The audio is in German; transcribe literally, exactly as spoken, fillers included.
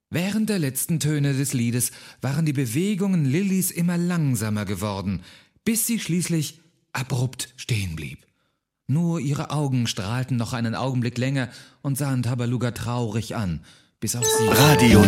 Während der letzten Töne des Liedes waren die Bewegungen Lillys immer langsamer geworden, bis sie schließlich abrupt stehen blieb. Nur ihre Augen strahlten noch einen Augenblick länger und sahen Tabaluga traurig an, bis auch sie... Radio